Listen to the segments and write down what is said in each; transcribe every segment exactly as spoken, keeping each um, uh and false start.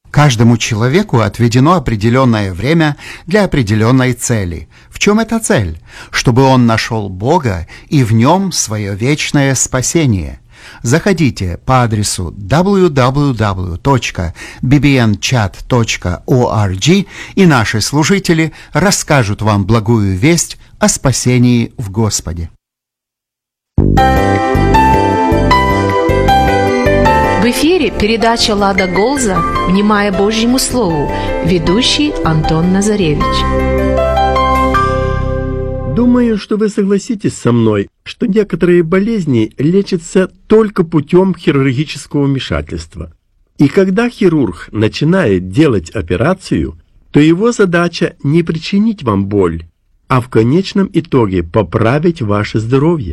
Каждому человеку отведено определенное время для определенной цели. В чем эта цель? Чтобы он нашел Бога и в нем свое вечное спасение. Заходите по адресу дабл ю дабл ю дабл ю точка би би эн чат точка орг, и наши служители расскажут вам благую весть о спасении в Господе. В эфире передача «Лада Голза. Внимая Божьему Слову». Ведущий Антон Назаревич. Думаю, что вы согласитесь со мной, что некоторые болезни лечатся только путем хирургического вмешательства. И когда хирург начинает делать операцию, то его задача не причинить вам боль, а в конечном итоге поправить ваше здоровье.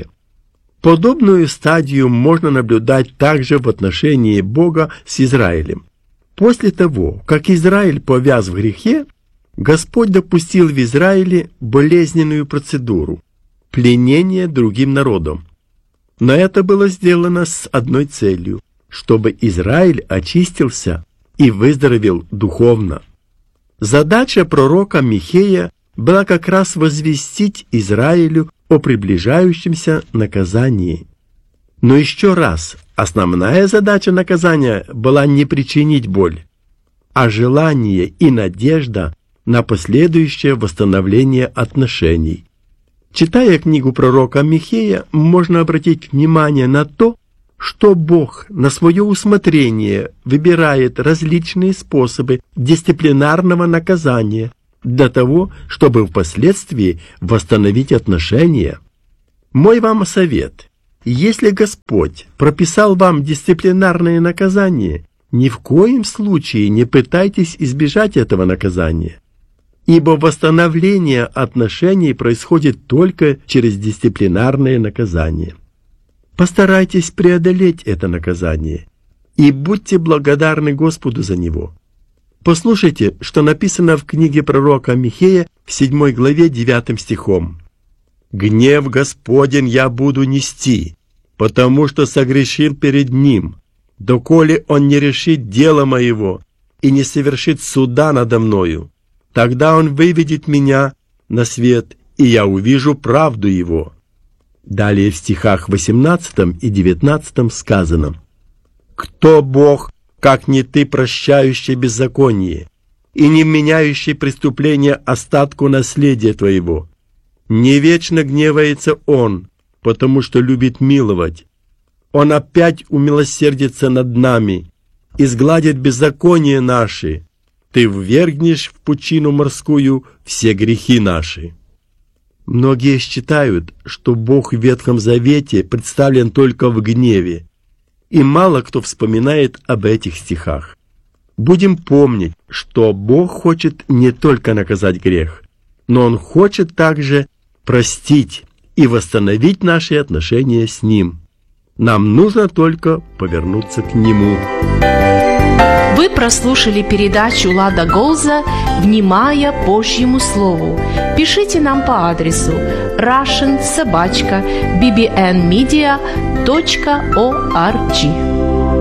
Подобную стадию можно наблюдать также в отношении Бога с Израилем. После того, как Израиль повяз в грехе, Господь допустил в Израиле болезненную процедуру – пленение другим народом. Но это было сделано с одной целью – чтобы Израиль очистился и выздоровел духовно. Задача пророка Михея была как раз возвестить Израилю о приближающемся наказании. Но еще раз, основная задача наказания была не причинить боль, а желание и надежда на последующее восстановление отношений. Читая книгу пророка Михея, можно обратить внимание на то, что Бог на свое усмотрение выбирает различные способы дисциплинарного наказания для того, чтобы впоследствии восстановить отношения. Мой вам совет: если Господь прописал вам дисциплинарное наказание, ни в коем случае не пытайтесь избежать этого наказания, ибо восстановление отношений происходит только через дисциплинарное наказание. Постарайтесь преодолеть это наказание и будьте благодарны Господу за него. Послушайте, что написано в книге пророка Михея в седьмой главе девятым стихом. «Гнев Господень я буду нести, потому что согрешил перед Ним, доколе Он не решит дело моего и не совершит суда надо мною. Тогда Он выведет меня на свет, и я увижу правду Его». Далее в стихах восемнадцатом и девятнадцатом сказано: «Кто Бог, как не ты, прощающий беззаконие, и не меняющий преступление остатку наследия твоего? Не вечно гневается Он, потому что любит миловать. Он опять умилосердится над нами и сгладит беззаконие наши. Ты ввергнешь в пучину морскую все грехи наши». Многие считают, что Бог в Ветхом Завете представлен только в гневе, и мало кто вспоминает об этих стихах. Будем помнить, что Бог хочет не только наказать грех, но Он хочет также простить и восстановить наши отношения с Ним. Нам нужно только повернуться к Нему. Вы прослушали передачу «Лада Голза. Внимая Божьему Слову». Пишите нам по адресу russian собака би би эн медиа точка орг.